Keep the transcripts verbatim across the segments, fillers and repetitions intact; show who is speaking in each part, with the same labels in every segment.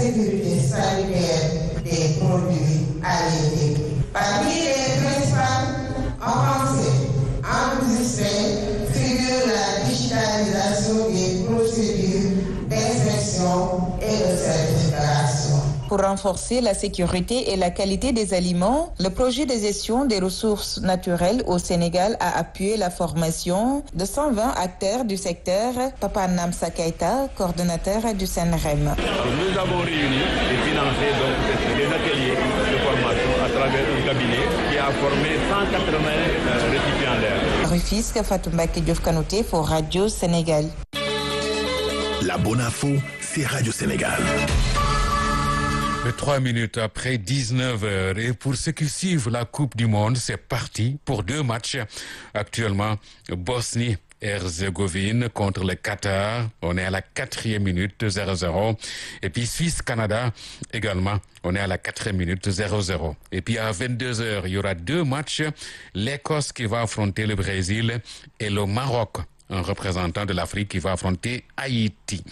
Speaker 1: sécurité sanitaire des produits halieutiques. Parmi les principales avancées enregistrées figure la digitalisation des procédures d'inspection et de certification.
Speaker 2: Pour renforcer la sécurité et la qualité des aliments, le projet de gestion des ressources naturelles au Sénégal a appuyé la formation de cent vingt acteurs du secteur. Papa Namsa Keita, coordonnateur du S E N R E M.
Speaker 3: Nous avons réuni et financé donc des ateliers de formation à travers un cabinet qui a formé cent quatre-vingts récipiendaires.
Speaker 2: Rufisque, Fatou Mbacké Diouf Kanouté pour Radio Sénégal.
Speaker 4: La bonne info, c'est Radio Sénégal.
Speaker 5: Trois minutes après dix-neuf heures et pour ceux qui suivent la Coupe du Monde, c'est parti pour deux matchs. Actuellement, Bosnie-Herzégovine contre le Qatar. On est à la quatrième minute zéro zéro. Et puis Suisse-Canada également. On est à la quatrième minute zéro zéro. Et puis à vingt-deux heures, il y aura deux matchs. L'Écosse qui va affronter le Brésil et le Maroc, un représentant de l'Afrique qui va affronter Haïti.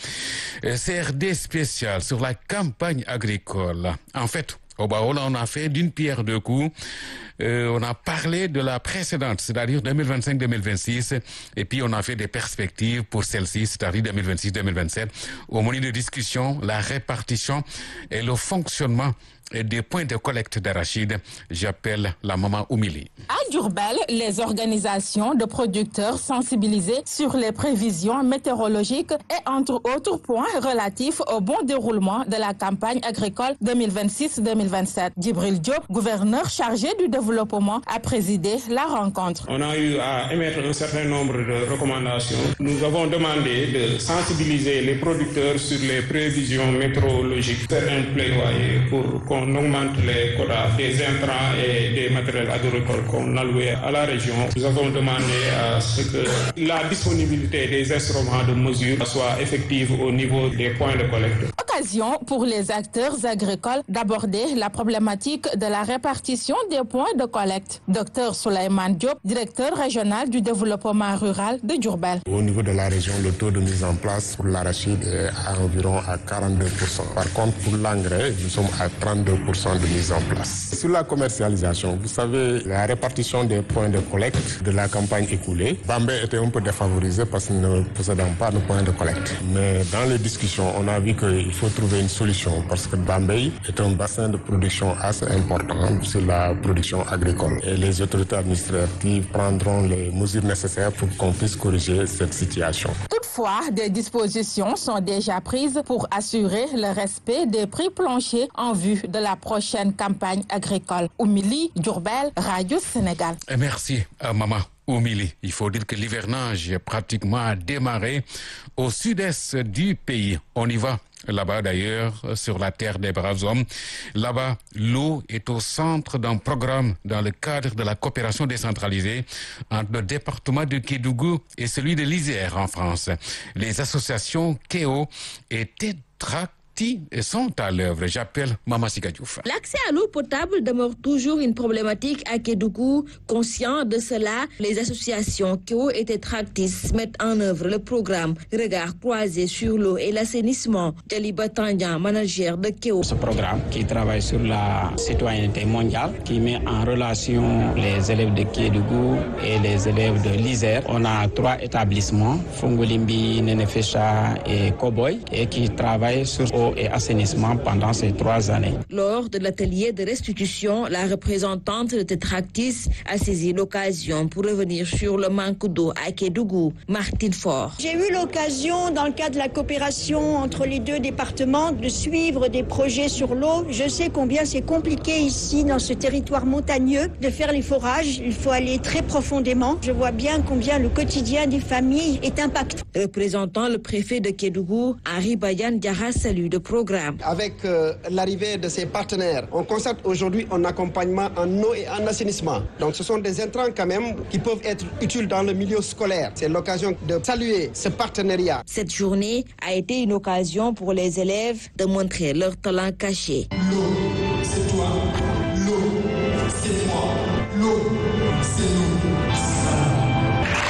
Speaker 5: C R D spécial sur la campagne agricole. En fait, au Baol, on a fait d'une pierre deux coups. Euh, on a parlé de la précédente, c'est-à-dire deux mille vingt-cinq deux mille vingt-six, et puis on a fait des perspectives pour celle-ci, c'est-à-dire deux mille vingt-six deux mille vingt-sept. Au menu de discussion, la répartition et le fonctionnement et des points de collecte d'arachide. J'appelle la maman Oumili.
Speaker 6: À Diourbel, les organisations de producteurs sensibilisés sur les prévisions météorologiques et entre autres points relatifs au bon déroulement de la campagne agricole deux mille vingt-six deux mille vingt-sept. Djibril Diop, gouverneur chargé du développement, a présidé la rencontre.
Speaker 7: On a eu à émettre un certain nombre de recommandations. Nous avons demandé de sensibiliser les producteurs sur les prévisions météorologiques, faire un plaidoyer pour qu'on on augmente les quotas des intrants et des matériels agricoles qu'on allouait à la région. Nous avons demandé à ce que la disponibilité des instruments de mesure soit effective au niveau des points de collecte.
Speaker 6: Occasion pour les acteurs agricoles d'aborder la problématique de la répartition des points de collecte. Docteur Souleymane Diop, directeur régional du développement rural de Diourbel.
Speaker 8: Au niveau de la région, le taux de mise en place pour l'arachide est à environ à quarante-deux pour cent. Par contre, pour l'engrais, nous sommes à trente-deux pour cent de mise en place. Sur la commercialisation, vous savez, la répartition des points de collecte de la campagne écoulée, Bambey était un peu défavorisé parce qu'il ne possédait pas de points de collecte. Mais dans les discussions, on a vu qu'il faut trouver une solution parce que Bambey est un bassin de production assez important sur la production agricole. Et les autorités administratives prendront les mesures nécessaires pour qu'on puisse corriger cette situation.
Speaker 6: Toutefois, des dispositions sont déjà prises pour assurer le respect des prix planchers en vue de la prochaine campagne agricole. Oumili, Diourbel, Radio Sénégal.
Speaker 5: Merci à maman Oumili. Il faut dire que l'hivernage est pratiquement démarré au sud-est du pays. On y va. Là-bas, d'ailleurs, sur la terre des braves hommes, là-bas, l'eau est au centre d'un programme dans le cadre de la coopération décentralisée entre le département de Kédougou et celui de l'Isère en France. Les associations Kéo et Tétrac sont à l'œuvre. J'appelle Mama Sika Diouf.
Speaker 9: L'accès à l'eau potable demeure toujours une problématique à Kédougou. Conscient de cela, les associations Kéo et Tétractis mettent en œuvre le programme Regard croisé sur l'eau et l'assainissement. Djaliba Tandian, manager de Kéo.
Speaker 10: Ce programme qui travaille sur la citoyenneté mondiale, qui met en relation les élèves de Kédougou et les élèves de l'Isère. On a trois établissements, Fongolimbi, Nenefecha et Koboy, et qui travaillent sur eau et assainissement pendant ces trois années.
Speaker 9: Lors de l'atelier de restitution, la représentante de Tétractis a saisi l'occasion pour revenir sur le manque d'eau à Kédougou. Martine Faure.
Speaker 11: J'ai eu l'occasion, dans le cadre de la coopération entre les deux départements, de suivre des projets sur l'eau. Je sais combien c'est compliqué ici, dans ce territoire montagneux, de faire les forages. Il faut aller très profondément. Je vois bien combien le quotidien des familles est impacté.
Speaker 9: Représentant le préfet de Kédougou, Henri Bayan Diarra salue le programme.
Speaker 12: Avec euh, l'arrivée de ces partenaires, on constate aujourd'hui un accompagnement en eau et en assainissement. Donc ce sont des intrants quand même qui peuvent être utiles dans le milieu scolaire. C'est l'occasion de saluer ce partenariat.
Speaker 9: Cette journée a été une occasion pour les élèves de montrer leur talent caché.
Speaker 13: L'eau, c'est toi. L'eau, c'est moi. L'eau, c'est nous.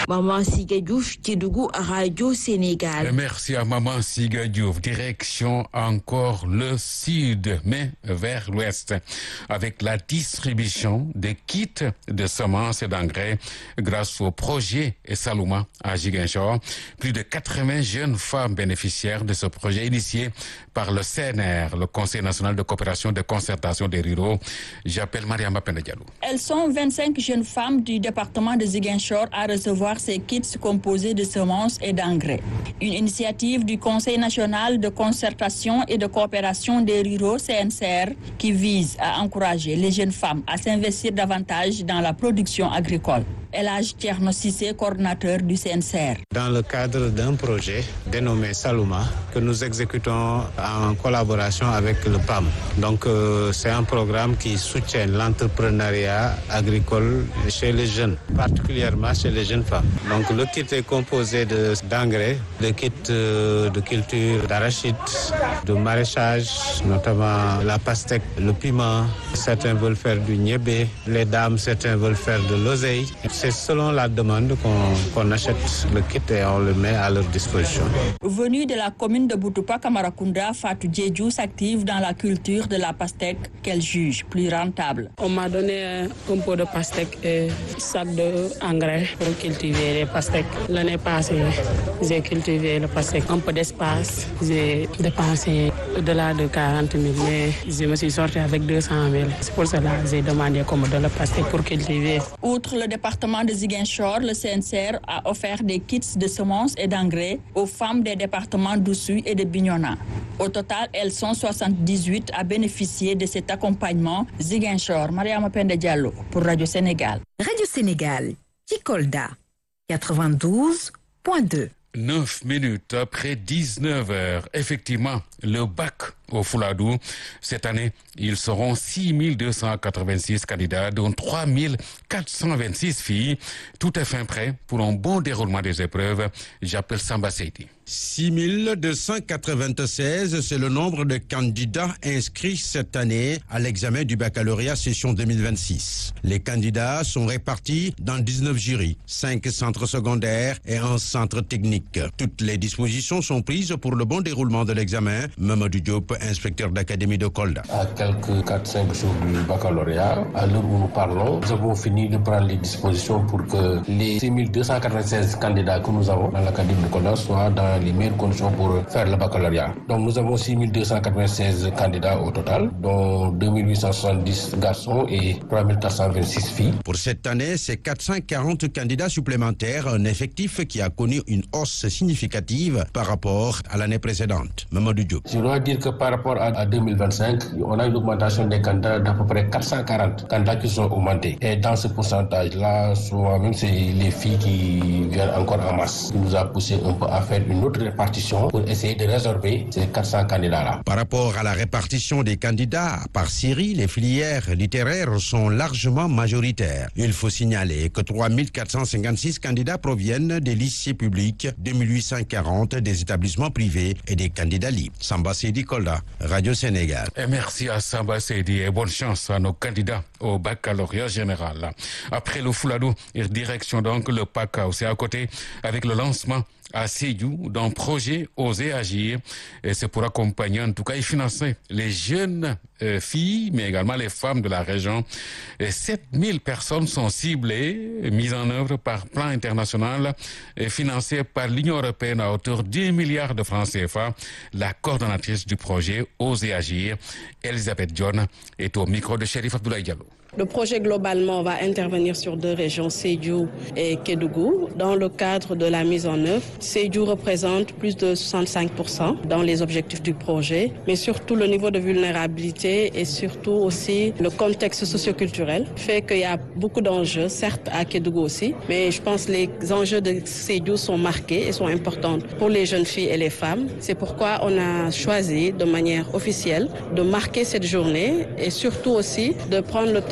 Speaker 9: Maman Siga Diouf, Kédougou, Radio Sénégal.
Speaker 5: Merci à Maman Siga Diouf. Direction encore le sud, mais vers l'ouest, avec la distribution des kits de semences et d'engrais grâce au projet Salouma à Ziguinchor. Plus de quatre-vingts jeunes femmes bénéficiaires de ce projet initié par le C N R, le Conseil national de coopération de concertation des ruraux. J'appelle Mariama Penda Diallo.
Speaker 14: Elles sont vingt-cinq jeunes femmes du département de Ziguinchor à recevoir ces kits composés de semences et d'engrais. Une initiative du Conseil national de concertation et de coopération des ruraux C N C R qui vise à encourager les jeunes femmes à s'investir davantage dans la production agricole. El Hadj Thierno Cissé, coordinateur du C N C R.
Speaker 15: Dans le cadre d'un projet dénommé Salouma que nous exécutons en collaboration avec le P A M. Donc euh, c'est un programme qui soutient l'entrepreneuriat agricole chez les jeunes, particulièrement chez les jeunes femmes. Donc le kit est composé de d'engrais, de kits euh, de culture d'arachide, de maraîchage, notamment la pastèque, le piment. Certains veulent faire du niébé, les dames, certains veulent faire de l'oseille. C'est selon la demande qu'on qu'on achète le kit et on le met à leur disposition.
Speaker 14: Venue de la commune de Boutoupa Kamarakunda, Fatou Djedjou s'active dans la culture de la pastèque qu'elle juge plus rentable.
Speaker 16: On m'a donné un pot de pastèque et un sac d'engrais pour cultiver les pastèques. L'année passée, j'ai cultivé le pastèque. Un peu d'espace, j'ai dépensé au-delà de quarante mille, mais je me suis sorti avec deux cent mille. C'est pour cela que j'ai demandé qu'on me donne le pastèque pour cultiver.
Speaker 14: Outre le département de Ziguinchor, le C N C R a offert des kits de semences et d'engrais aux femmes des départements d'Oussouye et de Bignona. Au total, elles sont soixante-dix-huit à bénéficier de cet accompagnement. Ziguinchor, Mariama Penda Diallo pour Radio Sénégal.
Speaker 17: Radio Sénégal, Kikolda, quatre-vingt-douze point deux.
Speaker 5: Neuf minutes après dix-neuf heures. Effectivement, le bac au Fouladou. Cette année, ils seront six mille deux cent quatre-vingt-six candidats, dont trois mille quatre cent vingt-six filles. Tout est fin prêt pour un bon déroulement des épreuves. J'appelle Samba Seydi.
Speaker 18: six mille deux cent quatre-vingt-seize, c'est le nombre de candidats inscrits cette année à l'examen du baccalauréat session deux mille vingt-six. Les candidats sont répartis dans dix-neuf jurys, cinq centres secondaires et un centre technique. Toutes les dispositions sont prises pour le bon déroulement de l'examen. Mamadou Diop, inspecteur d'académie de Kolda.
Speaker 19: À quelques quatre cinq jours du baccalauréat, à l'heure où nous parlons, nous avons fini de prendre les dispositions pour que les six mille deux cent quatre-vingt-seize candidats que nous avons dans l'académie de Kolda soient dans les meilleures conditions pour faire le baccalauréat. Donc nous avons six mille deux cent quatre-vingt-seize candidats au total, dont deux mille huit cent soixante-dix garçons et trois mille quatre cent vingt-six filles.
Speaker 18: Pour cette année, c'est quatre cent quarante candidats supplémentaires, un effectif qui a connu une hausse significative par rapport à l'année précédente. Mamadou Diop.
Speaker 19: Je dois dire que par rapport à deux mille vingt-cinq, on a une augmentation des candidats d'à peu près quatre cent quarante candidats qui sont augmentés. Et dans ce pourcentage-là, souvent même c'est les filles qui viennent encore en masse, qui nous a poussé un peu à faire une autre répartition pour essayer de résorber ces quatre cents candidats-là.
Speaker 18: Par rapport à la répartition des candidats par série, les filières littéraires sont largement majoritaires. Il faut signaler que trois mille quatre cent cinquante-six candidats proviennent des lycées publics, deux mille huit cent quarante des établissements privés et des candidats libres. Samba Seydi Kolda, Radio Sénégal.
Speaker 5: Et merci à Samba Seydi et bonne chance à nos candidats au baccalauréat général. Après le Fouladou, direction donc le P A C A. C'est à côté avec le lancement à Sédhiou d'un projet Oser Agir. Et c'est pour accompagner, en tout cas, et financer les jeunes euh, filles, mais également les femmes de la région. Et sept mille personnes sont ciblées, mises en œuvre par plan international et financées par l'Union européenne à hauteur de deux milliards de francs C F A. La coordonnatrice du projet Oser Agir, Elisabeth John, est au micro de Chérif Abdoulaye Diallo.
Speaker 16: Le projet globalement va intervenir sur deux régions, Sédhiou et Kédougou. Dans le cadre de la mise en œuvre, Sédhiou représente plus de soixante-cinq pour cent dans les objectifs du projet, mais surtout le niveau de vulnérabilité et surtout aussi le contexte socioculturel fait qu'il y a beaucoup d'enjeux, certes à Kédougou aussi, mais je pense que les enjeux de Sédhiou sont marqués et sont importants pour les jeunes filles et les femmes. C'est pourquoi on a choisi de manière officielle de marquer cette journée et surtout aussi de prendre le temps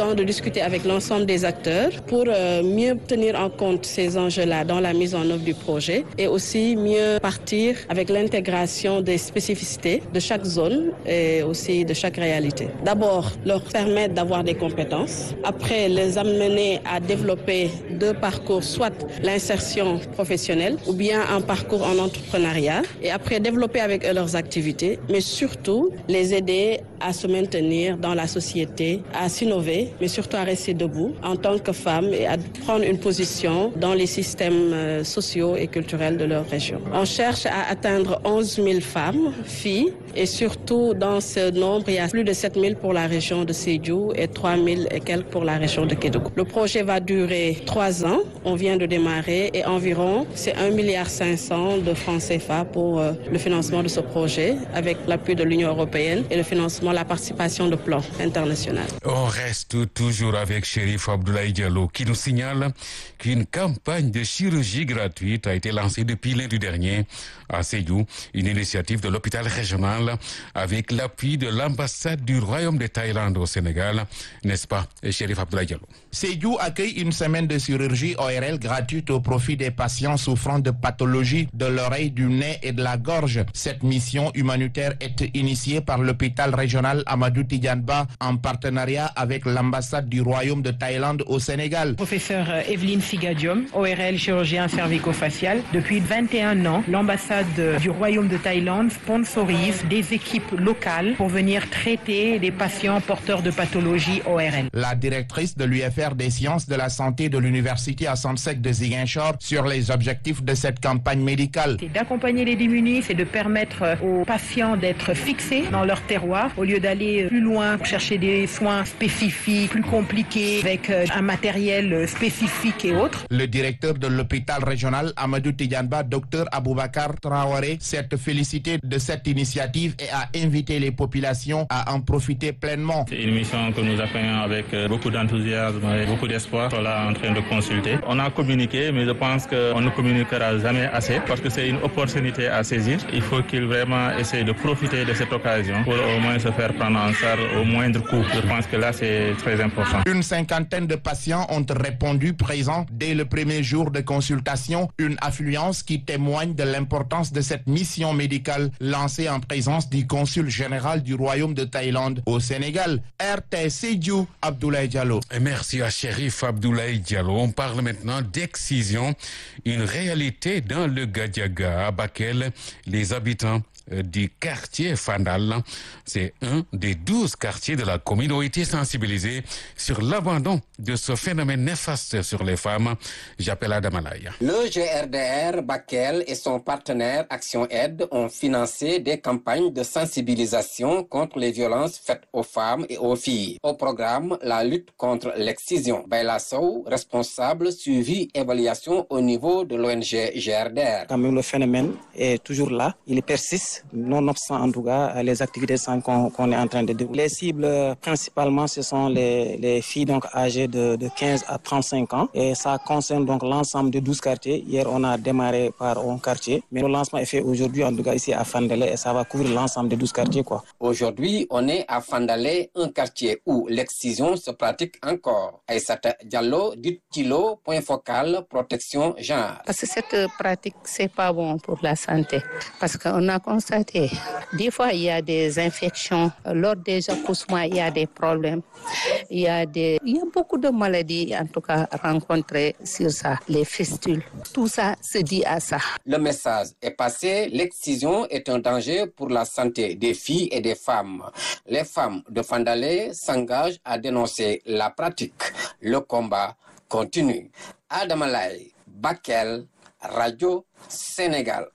Speaker 16: important de discuter avec l'ensemble des acteurs pour euh, mieux tenir en compte ces enjeux-là dans la mise en œuvre du projet et aussi mieux partir avec l'intégration des spécificités de chaque zone et aussi de chaque réalité. D'abord, leur permettre d'avoir des compétences. Après, les amener à développer deux parcours, soit l'insertion professionnelle ou bien un parcours en entrepreneuriat. Et après, développer avec eux leurs activités, mais surtout les aider à se maintenir dans la société, à s'innover, mais surtout à rester debout en tant que femmes et à prendre une position dans les systèmes sociaux et culturels de leur région. On cherche à atteindre onze mille femmes, filles, et surtout dans ce nombre, il y a plus de sept mille pour la région de Sédhiou et trois mille et quelques pour la région de Kédougou. Le projet va durer trois ans, on vient de démarrer et environ c'est un milliard cinq cents de francs C F A pour euh, le financement de ce projet avec l'appui de l'Union européenne et le financement, la participation de plans internationaux.
Speaker 5: On reste toujours avec Chérif Abdoulaye Diallo qui nous signale qu'une campagne de chirurgie gratuite a été lancée depuis lundi dernier à Sédhiou, une initiative de l'hôpital régional avec l'appui de l'ambassade du Royaume de Thaïlande au Sénégal, n'est-ce pas, Chérif Abdoulaye Diallo?
Speaker 20: Sédhiou accueille une semaine de chirurgie O R L gratuite au profit des patients souffrant de pathologies de l'oreille, du nez et de la gorge. Cette mission humanitaire est initiée par l'hôpital régional Amadou Tidiane Ba en partenariat avec l'ambassade du Royaume de Thaïlande au Sénégal.
Speaker 21: Professeur Evelyne Figadium, O R L chirurgien cervico-facial. Depuis vingt et un ans, l'ambassade du Royaume de Thaïlande sponsorise des équipes locales pour venir traiter des patients porteurs de pathologies O R L.
Speaker 20: La directrice de l'U F R des sciences de la santé de l'université Assam Seck de Ziguinchor sur les objectifs de cette campagne médicale.
Speaker 21: C'est d'accompagner les démunis, c'est de permettre aux patients d'être fixés dans leur terroir au lieu d'aller plus loin pour chercher des soins spécifiques, plus compliqués, avec un matériel spécifique et autres.
Speaker 20: Le directeur de l'hôpital régional Amadou Tidiane Ba, Dr Aboubakar Traoré, s'est félicité de cette initiative et a invité les populations à en profiter pleinement.
Speaker 7: C'est une mission que nous accueillons avec beaucoup d'enthousiasme et beaucoup d'espoir. On est en train de consulter. On a communiqué, mais je pense qu'on ne communiquera jamais assez parce que c'est une opportunité à saisir. Il faut qu'ils vraiment essaient de profiter de cette occasion pour au moins se faire prendre en charge au moindre coût. Je pense que là, c'est très important.
Speaker 20: Une cinquantaine de patients ont répondu présents dès le premier jour de consultation, une affluence qui témoigne de l'importance de cette mission médicale lancée en présence du consul général du Royaume de Thaïlande au Sénégal. R T Sédhiou, Abdoulaye Diallo.
Speaker 5: Et merci à Chérif Abdoulaye Diallo. On parle maintenant d'excision, une réalité dans le Gadiaga, à Bakel. Les habitants du quartier Fandal, c'est un des douze quartiers de la commune, ont été sensibilisés sur l'abandon de ce phénomène néfaste sur les femmes. J'appelle Adam Alaya.
Speaker 22: Le G R D R Bakel et son partenaire Action Aide ont financé des campagnes de sensibilisation contre les violences faites aux femmes et aux filles. Au programme, la lutte contre l'excision. Bayla Sow, responsable suivi évaluation au niveau de l'O N G G R D R.
Speaker 23: Quand même, le phénomène est toujours là, il persiste. Nonobstant en tout cas les activités qu'on qu'on est en train de dérouler. Les cibles principalement ce sont les, les filles donc âgées de, de quinze à trente-cinq ans et ça concerne donc l'ensemble de douze quartiers. Hier on a démarré par un quartier mais le lancement est fait aujourd'hui en tout cas ici à Fandalé et ça va couvrir l'ensemble des douze quartiers quoi.
Speaker 22: Aujourd'hui on est à Fandalé, un quartier où l'excision se pratique encore. Aïssata Diallo, dit Kilo, point focal, protection genre.
Speaker 24: Parce que cette pratique c'est pas bon pour la santé parce qu'on a constaté des fois il y a des infections lors des accouchements, il y a des problèmes, il y a des il y a beaucoup de maladies en tout cas rencontrées sur ça, les fistules, tout ça se dit à ça.
Speaker 22: Le message est passé, l'excision est un danger pour la santé des filles et des femmes. Les femmes de Fandalé s'engagent à dénoncer la pratique. Le combat continue. Adamalay, Bakel, Radio Sénégal.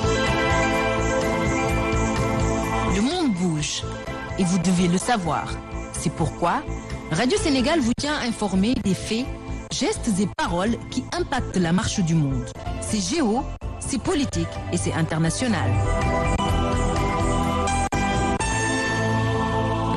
Speaker 25: Le monde bouge et vous devez le savoir. C'est pourquoi Radio Sénégal vous tient informé des faits, gestes et paroles qui impactent la marche du monde. C'est géo, c'est politique et c'est international.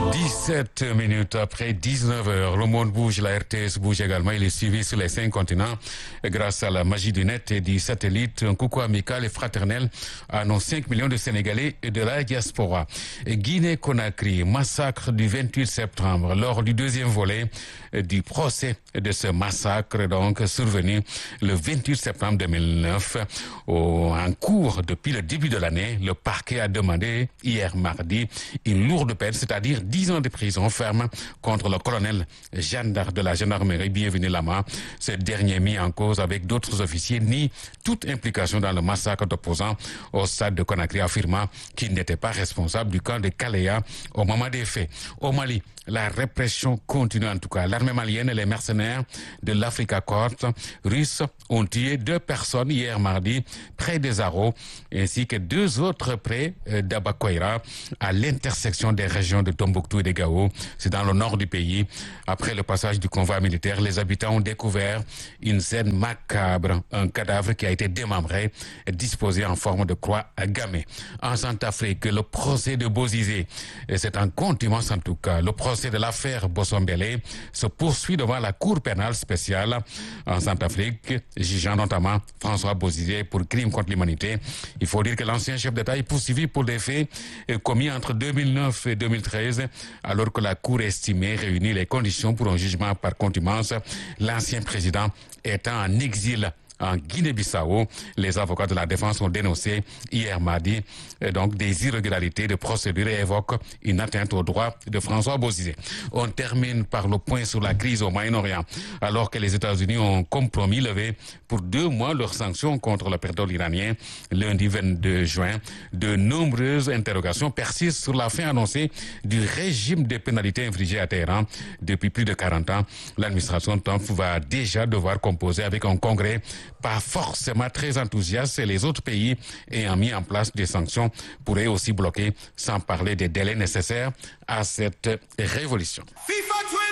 Speaker 5: sept minutes après dix-neuf heures, le monde bouge, la R T S bouge également. Il est suivi sur les cinq continents grâce à la magie du net et du satellite. Un coucou amical et fraternel à nos cinq millions de Sénégalais et de la diaspora. Guinée-Conakry, massacre du vingt-huit septembre, lors du deuxième volet du procès de ce massacre, donc survenu le vingt-huit septembre deux mille neuf. Au, en cours depuis le début de l'année, le parquet a demandé hier mardi une lourde peine, c'est-à-dire dix ans de prison ferme contre le colonel Jeanne d'Arc de la gendarmerie Bienvenu Lama. Ce dernier mis en cause avec d'autres officiers nie toute implication dans le massacre d'opposants au stade de Conakry, affirmant qu'il n'était pas responsable du camp de Kalea au moment des faits. Au Mali, la répression continue en tout cas. L'armée malienne et les mercenaires de l'Africa Corps russes ont tué deux personnes hier mardi près des Aros, ainsi que deux autres près d'Abakoira, à l'intersection des régions de Tombouctou et de Gao. C'est dans le nord du pays. Après le passage du convoi militaire, les habitants ont découvert une scène macabre, un cadavre qui a été démembré et disposé en forme de croix gammée. En Centrafrique, le procès de Bozizé, et c'est en contumace en tout cas, le procès de l'affaire Bossombélé se poursuit devant la Cour pénale spéciale en Centrafrique, jugeant notamment François Bozizé pour crime contre l'humanité. Il faut dire que l'ancien chef d'État est poursuivi pour des faits commis entre deux mille neuf et deux mille treize, alors que la Cour estimait réunir les conditions pour un jugement par contumace, l'ancien président étant en exil en Guinée-Bissau. Les avocats de la défense ont dénoncé hier mardi donc des irrégularités de procédure et évoquent une atteinte aux droits de François Bozizé. On termine par le point sur la crise au Moyen-Orient. Alors que les États-Unis ont compromis levé pour deux mois leurs sanctions contre le pétrole iranien lundi vingt-deux juin, de nombreuses interrogations persistent sur la fin annoncée du régime des pénalités infligées à Téhéran depuis plus de quarante ans. L'administration Trump va déjà devoir composer avec un congrès pas forcément très enthousiaste, et les autres pays ayant mis en place des sanctions pourraient aussi bloquer, sans parler des délais nécessaires à cette révolution. FIFA